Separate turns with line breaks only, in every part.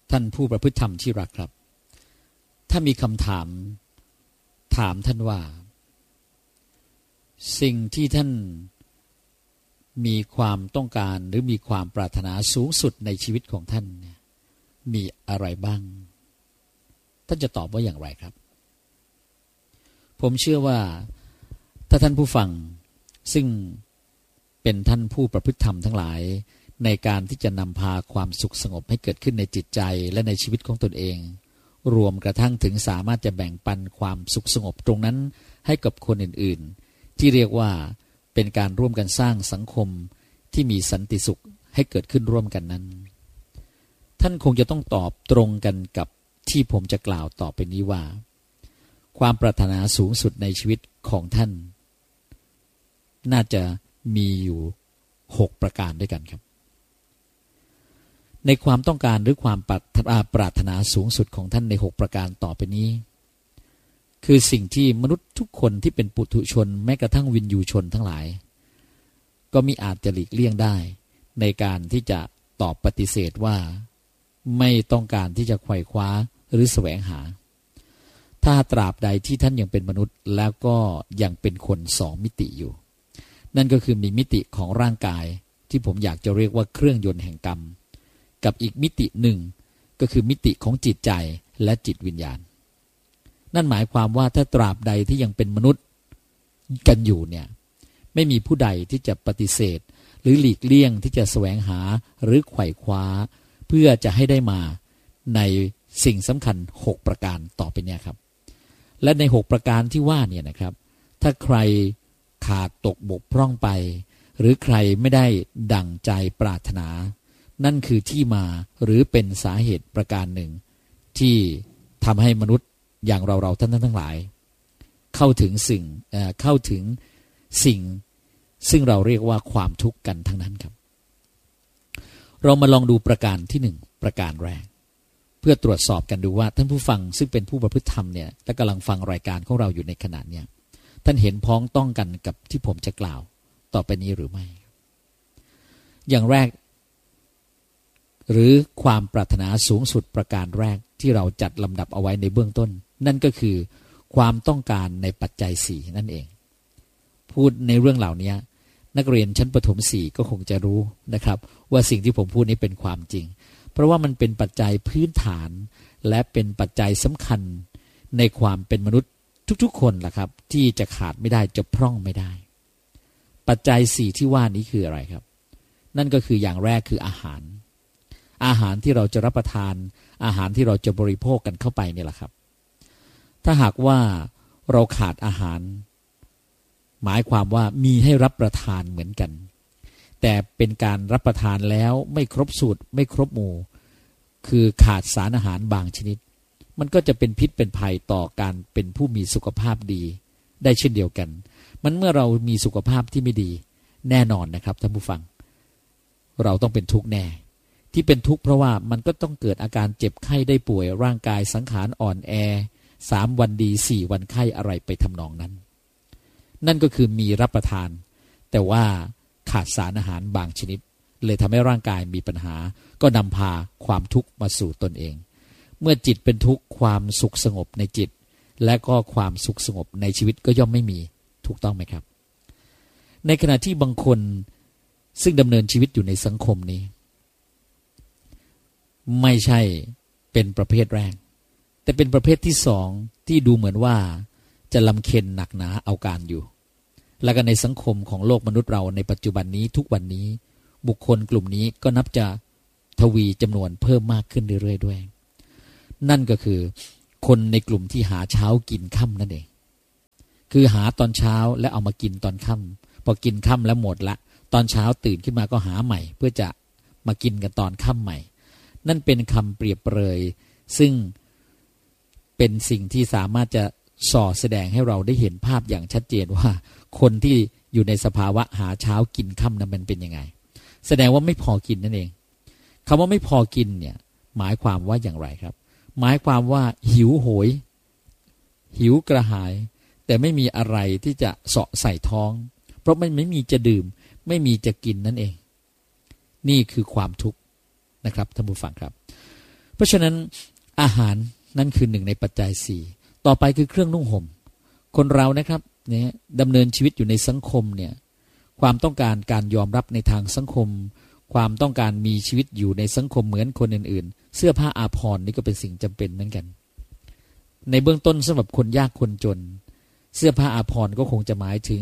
ท่านผู้ประพฤติธรรมที่รักครับถ้ามีคำถามถามท่านว่าสิ่งที่ท่านมีความต้องการหรือมีความปรารถนาสูงสุดในชีวิตของท่านมีอะไรบ้างท่านจะตอบว่าอย่างไรครับผมเชื่อว่าถ้าท่านผู้ฟังซึ่งเป็นท่านผู้ประพฤติธรรมทั้งหลายในการที่จะนำพาความสุขสงบให้เกิดขึ้นในจิตใจและในชีวิตของตนเองรวมกระทั่งถึงสามารถจะแบ่งปันความสุขสงบตรงนั้นให้กับคนอื่นๆที่เรียกว่าเป็นการร่วมกันสร้างสังคมที่มีสันติสุขให้เกิดขึ้นร่วมกันนั้นท่านคงจะต้องตอบตรงกันกับที่ผมจะกล่าวต่อไปนี้ว่าความปรารถนาสูงสุดในชีวิตของท่านน่าจะมีอยู่6ประการด้วยกันครับในความต้องการหรือความปรารถนาสูงสุดของท่านใน6ประการต่อไปนี้คือสิ่งที่มนุษย์ทุกคนที่เป็นปุถุชนแม้กระทั่งวินยูชนทั้งหลายก็มิอาจจะหลีกเลี่ยงได้ในการที่จะตอบปฏิเสธว่าไม่ต้องการที่จะไขว่คว้าหรือแสวงหาถ้าตราบใดที่ท่านยังเป็นมนุษย์แล้วก็ยังเป็นคน2มิติอยู่นั่นก็คือมีมิติของร่างกายที่ผมอยากจะเรียกว่าเครื่องยนต์แห่งกรรมกับอีกมิติหนึ่งก็คือมิติของจิตใจและจิตวิญญาณนั่นหมายความว่าถ้าตราบใดที่ยังเป็นมนุษย์กันอยู่เนี่ยไม่มีผู้ใดที่จะปฏิเสธหรือหลีกเลี่ยงที่จะแสวงหาหรือไขว่คว้าเพื่อจะให้ได้มาในสิ่งสำคัญ6ประการต่อไปเนี่ยครับและใน6ประการที่ว่าเนี่ยนะครับถ้าใครขาดตกบกพร่องไปหรือใครไม่ได้ดั่งใจปรารถนานั่นคือที่มาหรือเป็นสาเหตุประการหนึ่งที่ทำให้มนุษย์อย่างเราท่านทั้งหลายเข้าถึงสิ่งซึ่งเราเรียกว่าความทุกข์กันทั้งนั้นครับเรามาลองดูประการที่1ประการแรกเพื่อตรวจสอบกันดูว่าท่านผู้ฟังซึ่งเป็นผู้ประพฤติธรรมเนี่ยและกำลังฟังรายการของเราอยู่ในขณะนี้ท่านเห็นพ้องต้องกันกับที่ผมจะกล่าวต่อไปนี้หรือไม่อย่างแรกหรือความปรารถนาสูงสุดประการแรกที่เราจัดลำดับเอาไว้ในเบื้องต้นนั่นก็คือความต้องการในปัจจัย4นั่นเองพูดในเรื่องเหล่านี้นักเรียนชั้นประถม4ก็คงจะรู้นะครับว่าสิ่งที่ผมพูดนี้เป็นความจริงเพราะว่ามันเป็นปัจจัยพื้นฐานและเป็นปัจจัยสำคัญในความเป็นมนุษย์ทุกๆคนล่ะครับที่จะขาดไม่ได้จะพร่องไม่ได้ปัจจัย4ที่ว่านี้คืออะไรครับนั่นก็คืออย่างแรกคืออาหารที่เราจะรับประทานอาหารที่เราจะบริโภคกันเข้าไปเนี่ยแหละครับถ้าหากว่าเราขาดอาหารหมายความว่ามีให้รับประทานเหมือนกันแต่เป็นการรับประทานแล้วไม่ครบสูตรไม่ครบหมู่คือขาดสารอาหารบางชนิดมันก็จะเป็นพิษเป็นภัยต่อการเป็นผู้มีสุขภาพดีได้เช่นเดียวกันมันเมื่อเรามีสุขภาพที่ไม่ดีแน่นอนนะครับท่านผู้ฟังเราต้องเป็นทุกข์แน่ที่เป็นทุกข์เพราะว่ามันก็ต้องเกิดอาการเจ็บไข้ได้ป่วยร่างกายสังขารอ่อนแอ3วันดี4วันไข้อะไรไปทำนองนั้นนั่นก็คือมีรับประทานแต่ว่าขาดสารอาหารบางชนิดเลยทำให้ร่างกายมีปัญหาก็นำพาความทุกข์มาสู่ตนเองเมื่อจิตเป็นทุกข์ความสุขสงบในจิตและก็ความสุขสงบในชีวิตก็ย่อมไม่มีถูกต้องไหมครับในขณะที่บางคนซึ่งดำเนินชีวิตอยู่ในสังคมนี้ไม่ใช่เป็นประเภทแรกแต่เป็นประเภทที่2ที่ดูเหมือนว่าจะลำเค็ญหนักหนาเอาการอยู่และก็ในสังคมของโลกมนุษย์เราในปัจจุบันนี้ทุกวันนี้บุคคลกลุ่มนี้ก็นับจะทวีจำนวนเพิ่มมากขึ้นเรื่อยๆด้วยนั่นก็คือคนในกลุ่มที่หาเช้ากินค่ำนั่นเองคือหาตอนเช้าและเอามากินตอนค่ำพอกินค่ำแล้วหมดละตอนเช้าตื่นขึ้นมาก็หาใหม่เพื่อจะมากินกันตอนค่ำใหม่นั่นเป็นคำเปรียบเปรยซึ่งเป็นสิ่งที่สามารถจะส่อแสดงให้เราได้เห็นภาพอย่างชัดเจนว่าคนที่อยู่ในสภาวะหาเช้ากินค่ำนั้นมันเป็นยังไงแสดงว่าไม่พอกินนั่นเองคำว่าไม่พอกินเนี่ยหมายความว่าอย่างไรครับหมายความว่าหิวโหยหิวกระหายแต่ไม่มีอะไรที่จะเสาะใส่ท้องเพราะมันไม่มีจะดื่มไม่มีจะกินนั่นเองนี่คือความทุกข์นะครับท่านผู้ฟังครับเพราะฉะนั้นอาหารนั่นคือหนึ่งในปัจจัยสี่ต่อไปคือเครื่องนุ่งห่มคนเรานะครับเนี่ยดำเนินชีวิตอยู่ในสังคมเนี่ยความต้องการการยอมรับในทางสังคมความต้องการมีชีวิตอยู่ในสังคมเหมือนคนอื่นๆเสื้อผ้าอาภรณ์นี่ก็เป็นสิ่งจำเป็นเหมือนกันในเบื้องต้นสำหรับคนยากคนจนเสื้อผ้าอาภรณ์ก็คงจะหมายถึง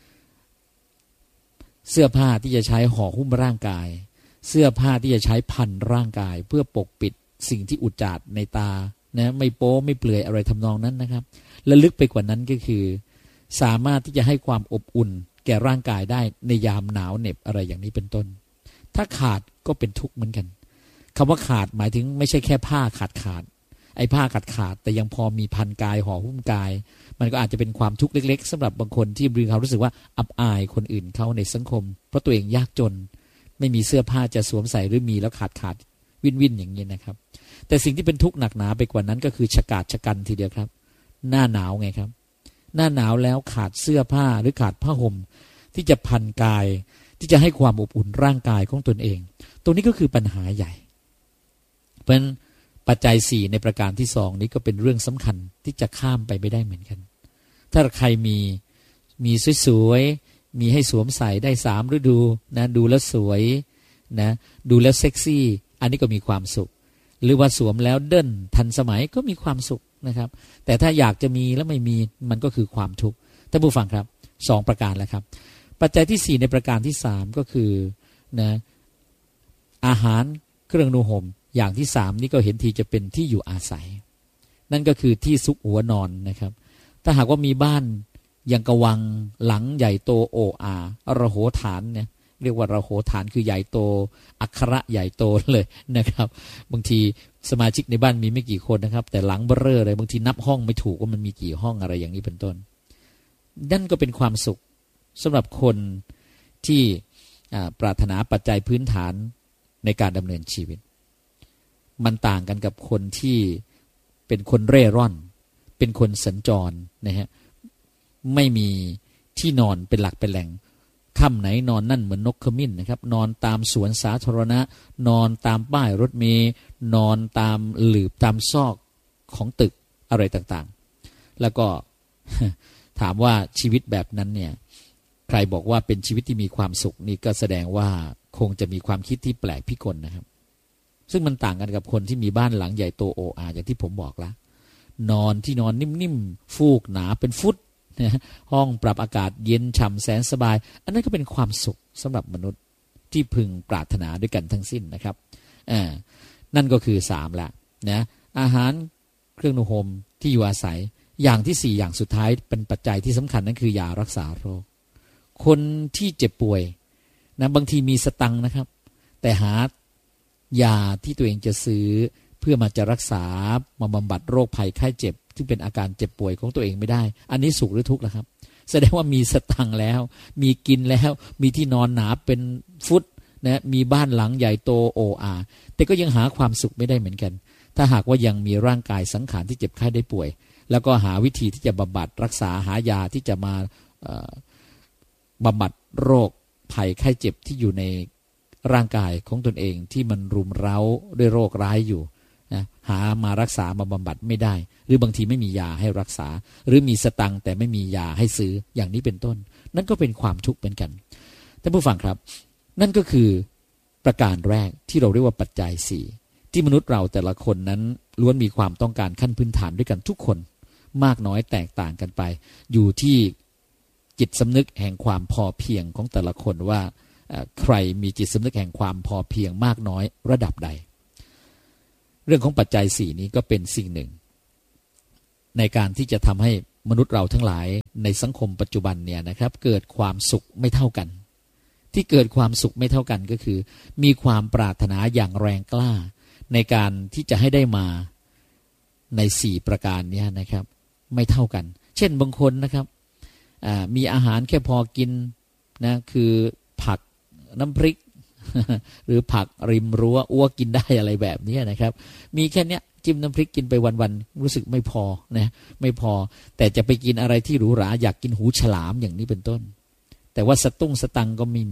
เสื้อผ้าที่จะใช้ห่อหุ้มร่างกายเสื้อผ้าที่จะใช้พันร่างกายเพื่อปกปิดสิ่งที่อุจจาระในตานะไม่โป๊ไม่เปลือยอะไรทำนองนั้นนะครับและลึกไปกว่านั้นก็คือสามารถที่จะให้ความอบอุ่นแก่ร่างกายได้ในยามหนาวเหน็บอะไรอย่างนี้เป็นต้นถ้าขาดก็เป็นทุกข์เหมือนกันคำว่าขาดหมายถึงไม่ใช่แค่ผ้าขาดไอ้ผ้าขาดแต่ยังพอมีพันกายห่อหุ้มกายมันก็อาจจะเป็นความทุกข์เล็กๆสำหรับบางคนที่มีความรู้สึกว่าอับอายคนอื่นเขาในสังคมเพราะตัวเองยากจนไม่มีเสื้อผ้าจะสวมใส่หรือมีแล้วขาดวินอย่างนี้นะครับแต่สิ่งที่เป็นทุกข์หนักหนาไปกว่านั้นก็คือชะกันทีเดียวครับหน้าหนาวไงครับหน้าหนาวแล้วขาดเสื้อผ้าหรือขาดผ้าห่มที่จะพันกายที่จะให้ความอบอุ่นร่างกายของตนเองตรงนี้ก็คือปัญหาใหญ่เพราะฉะนั้นปัจจัย4ในประการที่2นี้ก็เป็นเรื่องสำคัญที่จะข้ามไปไม่ได้เหมือนกันถ้าใครมีสวยๆมีให้สวมใส่ได้3ฤดูนะดูแล้วสวยนะดูแล้วเซ็กซี่อันนี้ก็มีความสุขหรือว่าสวมแล้วเด่นทันสมัยก็มีความสุขนะครับแต่ถ้าอยากจะมีแล้วไม่มีมันก็คือความทุกข์ท่านผู้ฟังครับ2ประการแล้วครับปัจจัยที่4ในประการที่3ก็คือนะอาหารเครื่องนุ่งห่มอย่างที่3นี่ก็เห็นทีจะเป็นที่อยู่อาศัยนั่นก็คือที่ซุกหัวนอนนะครับถ้าหากว่ามีบ้านอย่างกะวังหลังใหญ่โตโอ้อาระโหฐานเนี่ยเรียกว่าระโหฐานคือใหญ่โตอักขระใหญ่โตเลยนะครับบางทีสมาชิกในบ้านมีไม่กี่คนนะครับแต่หลังเบ้อเร่อเลยบางทีนับห้องไม่ถูกว่ามันมีกี่ห้องอะไรอย่างนี้เป็นต้นนั่นก็เป็นความสุขสำหรับคนที่ปรารถนาปัจจัยพื้นฐานในการดำเนินชีวิตมันต่างกันกับคนที่เป็นคนเร่ร่อนเป็นคนสัญจรนะฮะไม่มีที่นอนเป็นหลักเป็นแหล่งค่ำไหนนอนนั่นเหมือนนกขมิ้นนะครับนอนตามสวนสาธารณะนอนตามป้ายรถเมล์นอนตามหลืบตามซอกของตึกอะไรต่างๆแล้วก็ถามว่าชีวิตแบบนั้นเนี่ยใครบอกว่าเป็นชีวิตที่มีความสุขนี่ก็แสดงว่าคงจะมีความคิดที่แปลกพิกลนะครับซึ่งมันต่างกันกับคนที่มีบ้านหลังใหญ่โตโออาอย่างที่ผมบอกละนอนที่นอนนิ่มๆฟูกหนาเป็นฟุตห้องปรับอากาศเย็นฉ่ำแสนสบายอันนั้นก็เป็นความสุขสำหรับมนุษย์ที่พึงปรารถนาด้วยกันทั้งสิ้นนะครับนั่นก็คือ3ละนะอาหารเครื่องนุ่งห่มที่อยู่อาศัยอย่างที่4อย่างสุดท้ายเป็นปัจจัยที่สำคัญนั่นคือยารักษาโรคคนที่เจ็บป่วยนะบางทีมีสตังค์นะครับแต่หายาที่ตัวเองจะซื้อเพื่อมาจะรักษามาบำบัดโรคภัยไข้เจ็บที่เป็นอาการเจ็บป่วยของตัวเองไม่ได้อันนี้สุขหรือทุกข์ล่ะครับแสดงว่ามีสตังค์แล้วมีกินแล้วมีที่นอนหนาเป็นฟุตนะมีบ้านหลังใหญ่โตโออาแต่ก็ยังหาความสุขไม่ได้เหมือนกันถ้าหากว่ายังมีร่างกายสังขารที่เจ็บไข้ได้ป่วยแล้วก็หาวิธีที่จะบำบัดรักษาหายาที่จะมาบำบัดโรคภัยไข้เจ็บที่อยู่ในร่างกายของตนเองที่มันรุมเร้าด้วยโรคร้ายอยู่นะหามารักษามาบำบัดไม่ได้หรือบางทีไม่มียาให้รักษาหรือมีสตังค์แต่ไม่มียาให้ซื้ออย่างนี้เป็นต้นนั่นก็เป็นความทุกข์เหมือนกันท่านผู้ฟังครับนั่นก็คือประการแรกที่เราเรียกว่าปัจจัย4ที่มนุษย์เราแต่ละคนนั้นล้วนมีความต้องการขั้นพื้นฐานด้วยกันทุกคนมากน้อยแตกต่างกันไปอยู่ที่จิตสำนึกแห่งความพอเพียงของแต่ละคนว่าใครมีจิตสำนึกแห่งความพอเพียงมากน้อยระดับใดเรื่องของปัจจัย4นี้ก็เป็นสิ่งหนึ่งในการที่จะทำให้มนุษย์เราทั้งหลายในสังคมปัจจุบันเนี่ยนะครับเกิดความสุขไม่เท่ากันที่เกิดความสุขไม่เท่ากันก็คือมีความปรารถนาอย่างแรงกล้าในการที่จะให้ได้มาใน4ประการนี้นะครับไม่เท่ากันเช่นบางคนนะครับมีอาหารแค่พอกินนะคือผักน้ำพริก หรือผักริมรั้วอ้วกกินได้อะไรแบบนี้นะครับมีแค่เนี้ยจิ้มน้ำพริกกินไปวันๆรู้สึกไม่พอนะไม่พอแต่จะไปกินอะไรที่หรูหราอยากกินหูฉลามอย่างนี้เป็นต้นแต่ว่าสตังก็ไม่มี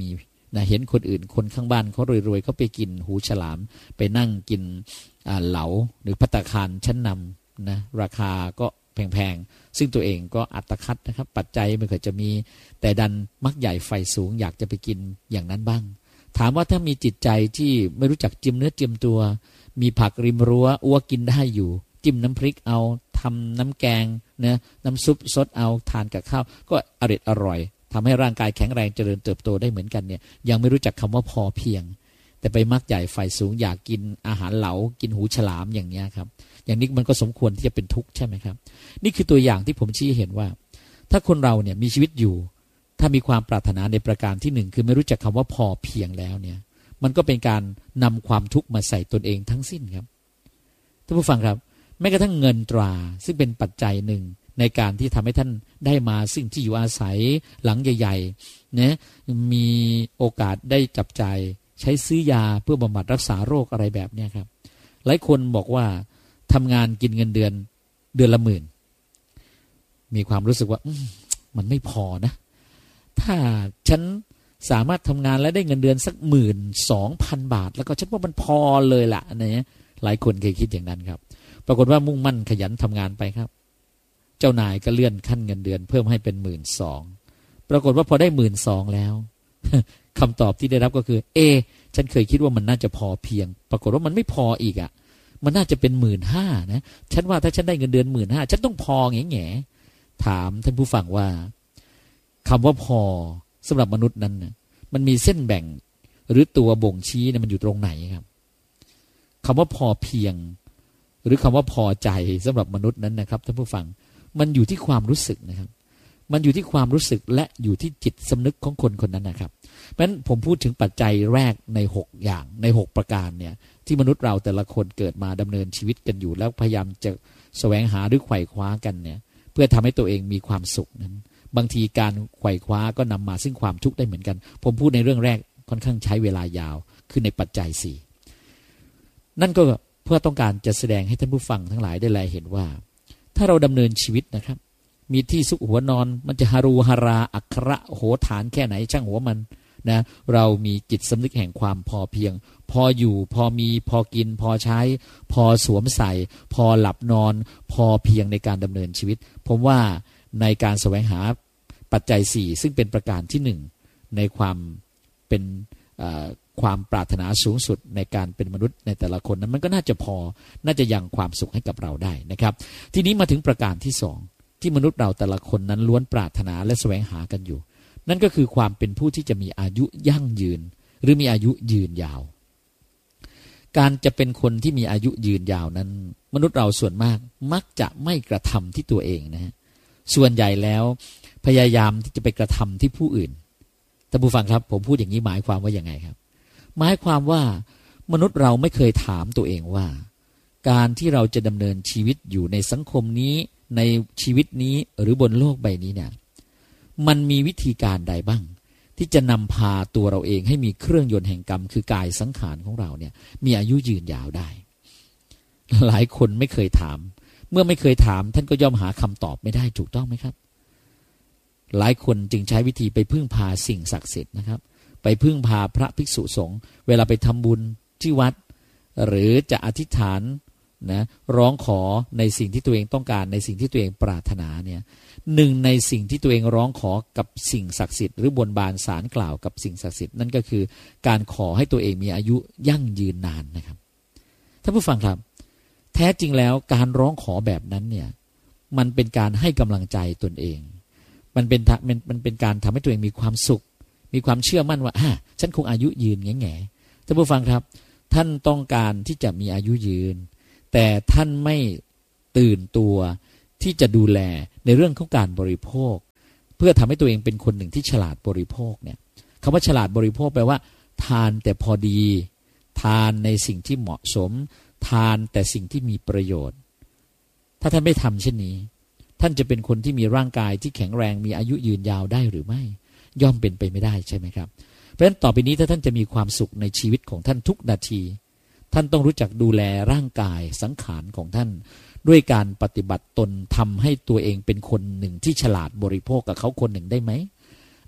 นะเห็นคนอื่นคนข้างบ้านเขารวยๆเขาไปกินหูฉลามไปนั่งกินเหลาหรือภัตตาคารชั้นนำนะราคาก็แพงๆซึ่งตัวเองก็อัตคัดนะครับปัจจัยไม่เคยจะมีแต่ดันมักใหญ่ไฟสูงอยากจะไปกินอย่างนั้นบ้างถามว่าถ้ามีจิตใจที่ไม่รู้จักจิ้มเนื้อจิ้มตัวมีผักริมรั้วอ้วกินได้อยู่จิ้มน้ำพริกเอาทำน้ำแกงนะน้ำซุปซดเอาทานกับข้าวก็อร่อยทำให้ร่างกายแข็งแรงเจริญเติบโตได้เหมือนกันเนี่ยยังไม่รู้จักคำว่าพอเพียงแต่ไปมักใหญ่ไฟสูงอยากกินอาหารเหลากินหูฉลามอย่างนี้ครับอย่างนี้มันก็สมควรที่จะเป็นทุกข์ใช่ไหมครับนี่คือตัวอย่างที่ผมชี้เห็นว่าถ้าคนเราเนี่ยมีชีวิตอยู่ถ้ามีความปรารถนาในประการที่หนึ่งคือไม่รู้จักคำว่าพอเพียงแล้วเนี่ยมันก็เป็นการนำความทุกข์มาใส่ตนเองทั้งสิ้นครับท่านผู้ฟังครับแม้กระทั่งเงินตราซึ่งเป็นปัจจัยหนึ่งในการที่ทำให้ท่านได้มาซึ่งที่อยู่อาศัยหลังใหญ่ๆนะมีโอกาสได้จับจ่ายใช้ซื้อยาเพื่อบำบัดรักษาโรคอะไรแบบนี้ครับหลายคนบอกว่าทำงานกินเงินเดือนละ10,000มีความรู้สึกว่ามันไม่พอนะถ้าฉันสามารถทำงานและได้เงินเดือนสัก12,000 บาทแล้วก็ฉันว่ามันพอเลยล่ะนะหลายคนเคยคิดอย่างนั้นครับปรากฏว่ามุ่งมั่นขยันทำงานไปครับเจ้านายก็เลื่อนขั้นเงินเดือนเพิ่มให้เป็น12,000ปรากฏว่าพอได้12,000แล้วคำตอบที่ได้รับก็คือฉันเคยคิดว่ามันน่าจะพอเพียงปรากฏว่ามันไม่พออีกอ่ะมันน่าจะเป็น15,000นะฉันว่าถ้าฉันได้เงินเดือน15,000ฉันต้องพอแง่ถามท่านผู้ฟังว่าคำว่าพอสำหรับมนุษย์นั้นนะมันมีเส้นแบ่งหรือตัวบ่งชี้เนี่ยมันอยู่ตรงไหนครับคำว่าพอเพียงหรือคำว่าพอใจสำหรับมนุษย์นั้นนะครับท่านผู้ฟังมันอยู่ที่ความรู้สึกนะครับมันอยู่ที่ความรู้สึกและอยู่ที่จิตสำนึกของคนคนนั้นนะครับเพราะฉะนั้นผมพูดถึงปัจจัยแรกใน6อย่างใน6ประการเนี่ยที่มนุษย์เราแต่ละคนเกิดมาดำเนินชีวิตกันอยู่แล้วพยายามจะแสวงหาหรือไขว่คว้ากันเนี่ยเพื่อทำให้ตัวเองมีความสุขนั้นบางทีการไขว่คว้าก็นำมาซึ่งความทุกข์ได้เหมือนกันผมพูดในเรื่องแรกค่อนข้างใช้เวลายาวคือในปัจจัย4นั่นก็เพื่อต้องการจะแสดงให้ท่านผู้ฟังทั้งหลายได้แลเห็นว่าถ้าเราดำเนินชีวิตนะครับมีที่ซุกหัวนอนมันจะฮารูฮาราอักขระโหฐานแค่ไหนช่างหัวมันนะเรามีจิตสำนึกแห่งความพอเพียงพออยู่พอมีพอกินพอใช้พอสวมใส่พอหลับนอนพอเพียงในการดำเนินชีวิตผมว่าในการแสวงหาปัจจัย4ซึ่งเป็นประการที่1ในความเป็นความปรารถนาสูงสุดในการเป็นมนุษย์ในแต่ละคนนั้นมันก็น่าจะพอน่าจะยังความสุขให้กับเราได้นะครับทีนี้มาถึงประการที่2ที่มนุษย์เราแต่ละคนนั้นล้วนปรารถนาและแสวงหากันอยู่นั่นก็คือความเป็นผู้ที่จะมีอายุยั่งยืนหรือมีอายุยืนยาวการจะเป็นคนที่มีอายุยืนยาวนั้นมนุษย์เราส่วนมากมักจะไม่กระทำที่ตัวเองนะฮะส่วนใหญ่แล้วพยายามที่จะไปกระทำที่ผู้อื่นท่านผู้ฟังครับผมพูดอย่างนี้หมายความว่าอย่างไงครับหมายความว่ามนุษย์เราไม่เคยถามตัวเองว่าการที่เราจะดำเนินชีวิตอยู่ในสังคมนี้ในชีวิตนี้หรือบนโลกใบนี้เนี่ยมันมีวิธีการใดบ้างที่จะนำพาตัวเราเองให้มีเครื่องยนต์แห่งกรรมคือกายสังขารของเราเนี่ยมีอายุยืนยาวได้หลายคนไม่เคยถามเมื่อไม่เคยถามท่านก็ย่อมหาคำตอบไม่ได้ถูกต้องไหมครับหลายคนจึงใช้วิธีไปพึ่งพาสิ่งศักดิ์สิทธิ์นะครับไปพึ่งพาพระภิกษุสงฆ์เวลาไปทำบุญที่วัดหรือจะอธิษฐานนะร้องขอในสิ่งที่ตัวเองต้องการในสิ่งที่ตัวเองปรารถนาเนี่ยหนึ่งในสิ่งที่ตัวเองร้องขอกับสิ่งศักดิ์สิทธิ์หรือบนบานศาลกล่าวกับสิ่งศักดิ์สิทธิ์นั่นก็คือการขอให้ตัวเองมีอายุยั่งยืนนานนะครับท่านผู้ฟังครับแท้จริงแล้วการร้องขอแบบนั้นเนี่ยมันเป็นการให้กำลังใจตนเองมันเป็นการทำให้ตัวเองมีความสุขมีความเชื่อมั่นว่าฉันคงอายุยืนแง่ๆท่านผู้ฟังครับท่านต้องการที่จะมีอายุยืนแต่ท่านไม่ตื่นตัวที่จะดูแลในเรื่องของการบริโภคเพื่อทำให้ตัวเองเป็นคนหนึ่งที่ฉลาดบริโภคเนี่ยคำว่าฉลาดบริโภคแปลว่าทานแต่พอดีทานในสิ่งที่เหมาะสมทานแต่สิ่งที่มีประโยชน์ถ้าท่านไม่ทำเช่นนี้ท่านจะเป็นคนที่มีร่างกายที่แข็งแรงมีอายุยืนยาวได้หรือไม่ย่อมเป็นไปไม่ได้ใช่ไหมครับเพราะฉะนั้นต่อไปนี้ถ้าท่านจะมีความสุขในชีวิตของท่านทุกนาทีท่านต้องรู้จักดูแลร่างกายสังขารของท่านด้วยการปฏิบัติตนทำให้ตัวเองเป็นคนหนึ่งที่ฉลาดบริโภคกับเขาคนหนึ่งได้ไหม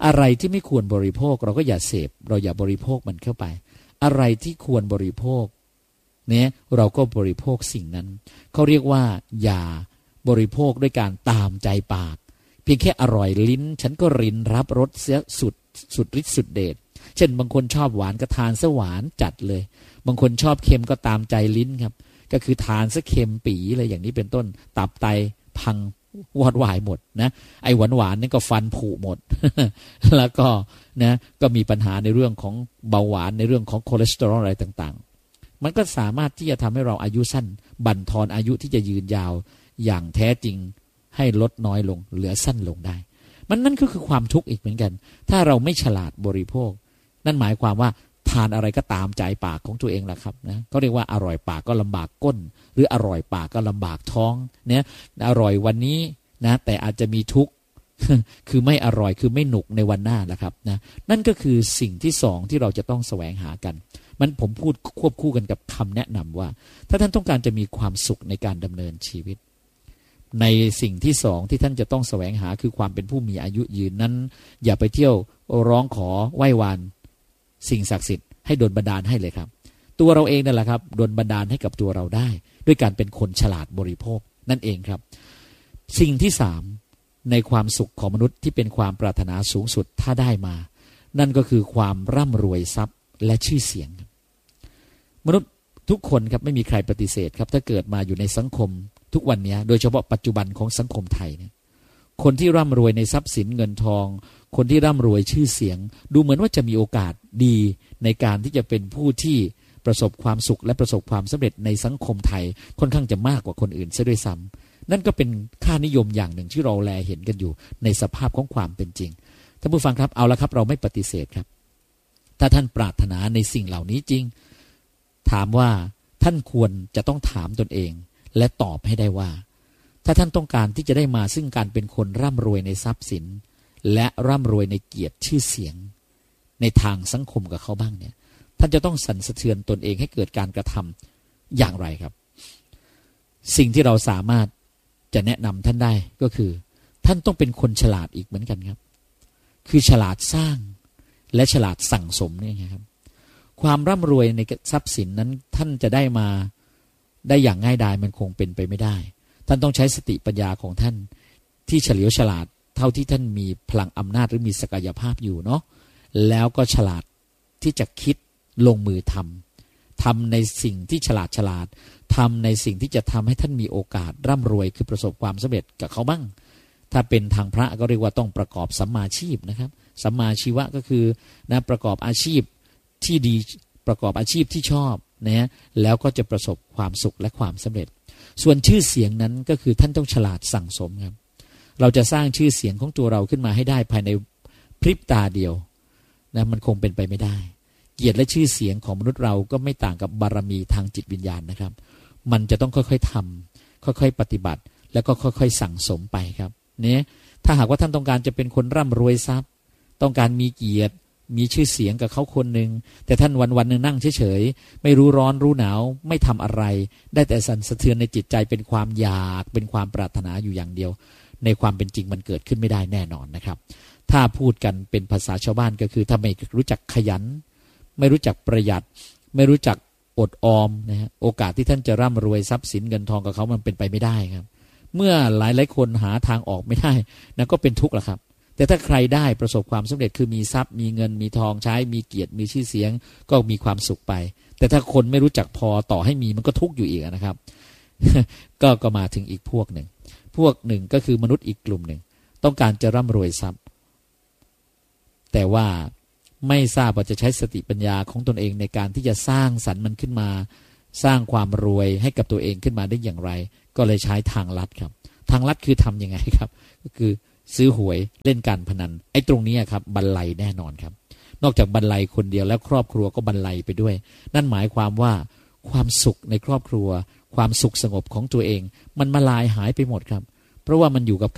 อะไรที่ไม่ควรบริโภคเราก็อย่าเสพเราอย่าบริโภคมันเข้าไปอะไรที่ควรบริโภคเนี่ยเราก็บริโภคสิ่งนั้นเขาเรียกว่าอย่าบริโภคด้วยการตามใจปากเพียงแค่อร่อยลิ้นฉันก็รินรับรสเสียสุดฤทธิ์สุดเดชเช่นบางคนชอบหวานก็ทานซะหวานจัดเลยบางคนชอบเค็มก็ตามใจลิ้นครับก็คือทานซะเค็มปีเลยอย่างนี้เป็นต้นตับไตพังวอดวายหมดนะไอ้หวานนี่ก็ฟันผุหมด แล้วก็นะก็มีปัญหาในเรื่องของเบาหวานในเรื่องของคอเลสเตอรอลอะไรต่างๆมันก็สามารถที่จะทำให้เราอายุสั้นบั่นทอนอายุที่จะยืนยาวอย่างแท้จริงให้ลดน้อยลงเหลือสั้นลงได้มันนั่นก็คือความทุกข์อีกเหมือนกันถ้าเราไม่ฉลาดบริโภคนั่นหมายความว่าทานอะไรก็ตามใจปากของตัวเองแหละครับนะเขาเรียกว่าอร่อยปากก็ลำบากก้นหรืออร่อยปากก็ลำบากท้องเนี่ยอร่อยวันนี้นะแต่อาจจะมีทุกข์ คือไม่อร่อยคือไม่หนุกในวันหน้าแหละครับนะนั่นก็คือสิ่งที่สองที่เราจะต้องแสวงหากันมันผมพูดควบคู่กันกับคำแนะนำว่าถ้าท่านต้องการจะมีความสุขในการดำเนินชีวิตในสิ่งที่สองที่ท่านจะต้องแสวงหาคือความเป็นผู้มีอายุยืนนั้นอย่าไปเที่ยวร้องขอไหว้วานสิ่งศักดิ์สิทธิ์ให้ดลบันดาลให้เลยครับตัวเราเองนั่นแหละครับดลบันดาลให้กับตัวเราได้ด้วยการเป็นคนฉลาดบริโภคนั่นเองครับสิ่งที่สามในความสุขของมนุษย์ที่เป็นความปรารถนาสูงสุดถ้าได้มานั่นก็คือความร่ำรวยทรัพย์และชื่อเสียงมนุษย์ทุกคนครับไม่มีใครปฏิเสธครับถ้าเกิดมาอยู่ในสังคมทุกวันนี้โดยเฉพาะปัจจุบันของสังคมไทยเนี่ยคนที่ร่ำรวยในทรัพย์สินเงินทองคนที่ร่ำรวยชื่อเสียงดูเหมือนว่าจะมีโอกาสดีในการที่จะเป็นผู้ที่ประสบความสุขและประสบความสำเร็จในสังคมไทยค่อนข้างจะมากกว่าคนอื่นซะด้วยซ้ำนั่นก็เป็นค่านิยมอย่างหนึ่งที่เราแลเห็นกันอยู่ในสภาพของความเป็นจริงท่านผู้ฟังครับเอาละครับเราไม่ปฏิเสธครับถ้าท่านปรารถนาในสิ่งเหล่านี้จริงถามว่าท่านควรจะต้องถามตนเองและตอบให้ได้ว่าถ้าท่านต้องการที่จะได้มาซึ่งการเป็นคนร่ำรวยในทรัพย์สินและร่ำรวยในเกียรติชื่อเสียงในทางสังคมกับเขาบ้างเนี่ยท่านจะต้องสั่นสะเทือนตนเองให้เกิดการกระทำอย่างไรครับสิ่งที่เราสามารถจะแนะนำท่านได้ก็คือท่านต้องเป็นคนฉลาดอีกเหมือนกันครับคือฉลาดสร้างและฉลาดสั่งสมนี่ครับความร่ำรวยในทรัพย์สินนั้นท่านจะได้มาได้อย่างง่ายดายมันคงเป็นไปไม่ได้ท่านต้องใช้สติปัญญาของท่านที่เฉลียวฉลาดเท่าที่ท่านมีพลังอำนาจหรือมีศักยภาพอยู่เนาะแล้วก็ฉลาดที่จะคิดลงมือทำในสิ่งที่ฉลาดทำในสิ่งที่จะทำให้ท่านมีโอกาสร่ำรวยคือประสบความสำเร็จกับเขาบ้างถ้าเป็นทางพระก็เรียกว่าต้องประกอบสัมมาชีพนะครับสัมมาชีวะก็คือนะประกอบอาชีพที่ดีประกอบอาชีพที่ชอบนะแล้วก็จะประสบความสุขและความสำเร็จส่วนชื่อเสียงนั้นก็คือท่านต้องฉลาดสั่งสมครับเราจะสร้างชื่อเสียงของตัวเราขึ้นมาให้ได้ภายในพริบตาเดียวนะมันคงเป็นไปไม่ได้เกียรติและชื่อเสียงของมนุษย์เราก็ไม่ต่างกับบารมีทางจิตวิญญาณนะครับมันจะต้องค่อยๆทำค่อยๆปฏิบัติแล้วก็ค่อยๆสั่งสมไปครับเนี่ยถ้าหากว่าท่านต้องการจะเป็นคนร่ำรวยทรัพย์ต้องการมีเกียรติมีชื่อเสียงกับเขาคนหนึ่งแต่ท่านวันๆนึงนั่งเฉยๆไม่รู้ร้อนรู้หนาวไม่ทำอะไรได้แต่สั่นสะเทือนในจิตใจเป็นความอยากเป็นความปรารถนาอยู่อย่างเดียวในความเป็นจริงมันเกิดขึ้นไม่ได้แน่นอนนะครับถ้าพูดกันเป็นภาษาชาวบ้านก็คือถ้าไม่รู้จักขยันไม่รู้จักประหยัดไม่รู้จักอดออมนะฮะโอกาสที่ท่านจะร่ำรวยทรัพย์สินเงินทองกับเขามันเป็นไปไม่ได้ครับเมื่อหลายคนหาทางออกไม่ได้นั่นก็เป็นทุกข์แหละครับแต่ถ้าใครได้ประสบความสำเร็จคือมีทรัพย์มีเงินมีทองใช้มีเกียรติมีชื่อเสียงก็มีความสุขไปแต่ถ้าคนไม่รู้จักพอต่อให้มีมันก็ทุกข์อยู่อีกนะครับ ก็มาถึงอีกพวกหนึ่งก็คือมนุษย์อีกกลุ่มหนึ่งต้องการจะร่ำรวยทรัพย์แต่ว่าไม่ทราบว่าจะใช้สติปัญญาของตนเองในการที่จะสร้างสรรค์มันขึ้นมาสร้างความรวยให้กับตัวเองขึ้นมาได้อย่างไรก็เลยใช้ทางลัดครับทางลัดคือทำยังไงครับก็คือซื้อหวยเล่นการพนันไอ้ตรงนี้ครับบรรลัยแน่นอนครับนอกจากบรรลัยคนเดียวแล้วครอบครัวก็บรรลัยไปด้วยนั่นหมายความว่าความสุขในครอบครัวความสุขสงบของตัวเองมันมาลายหายไปหมดครับเพราะว่ามันอยู่กับ